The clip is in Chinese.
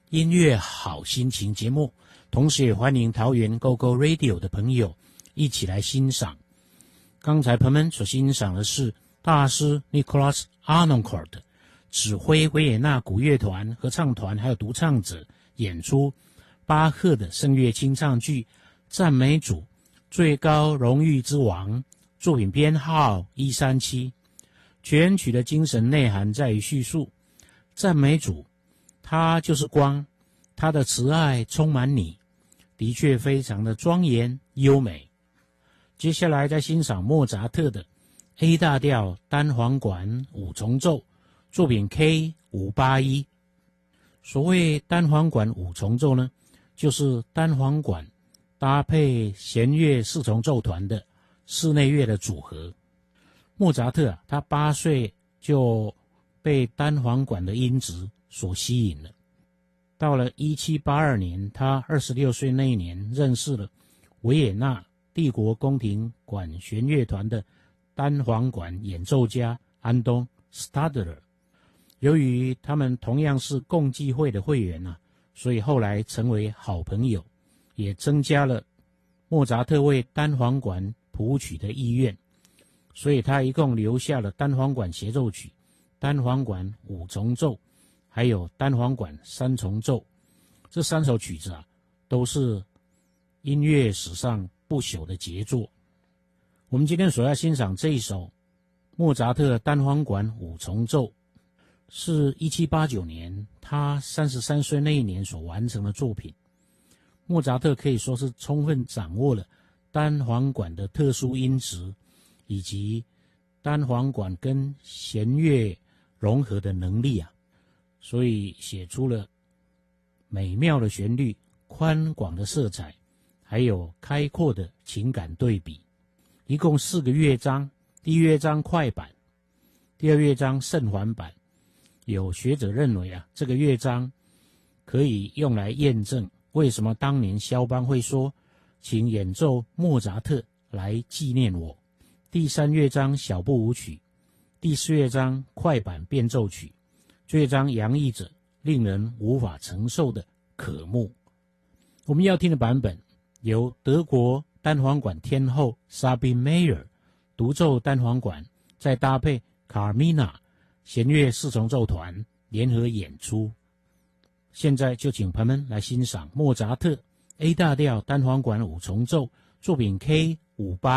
音乐好心情节目，同时也欢迎桃园 GoGo Radio 的朋友一起来欣赏。刚才朋友们所欣赏的是大师 Nicholas Harnoncourt 指挥维也纳古乐团、合唱团还有独唱者演出巴赫的圣乐清唱剧《赞美主，最高荣誉之王》，作品编号137。全曲的精神内涵在于叙述赞美主，他就是光，他的慈爱充满你，的确非常的庄严优美。接下来再欣赏莫扎特的 A 大调单簧管五重奏，作品 K581。所谓单簧管五重奏呢，就是单簧管搭配弦乐四重奏团的室内乐的组合。莫扎特他8岁就被单簧管的音质所吸引了。到了1782年，他26岁那一年，认识了维也纳帝国宫廷管弦乐团的单簧管演奏家安东·斯塔德勒。由于他们同样是共济会的会员所以后来成为好朋友，也增加了莫扎特为单簧管谱曲的意愿。所以他一共留下了单簧管协奏曲、单簧管五重奏，还有单簧管三重奏。这3首曲子都是音乐史上不朽的杰作。我们今天所要欣赏这一首莫扎特单簧管五重奏，是1789年他33岁那一年所完成的作品。莫扎特可以说是充分掌握了单簧管的特殊音质，以及单簧管跟弦乐融合的能力所以写出了美妙的旋律、宽广的色彩，还有开阔的情感对比。一共4个乐章，第一乐章快板，第二乐章甚缓板。有学者认为这个乐章可以用来验证为什么当年肖邦会说请演奏莫扎特来纪念我。第3乐章小步舞曲，第4乐章快板变奏曲，这乐章洋溢着令人无法承受的渴慕。我们要听的版本由德国单簧管天后 Sabine Meyer 独奏单簧管，再搭配 Carmina 弦乐四重奏团联合演出。现在就请朋友们来欣赏莫扎特 A 大调单簧管五重奏，作品 K581。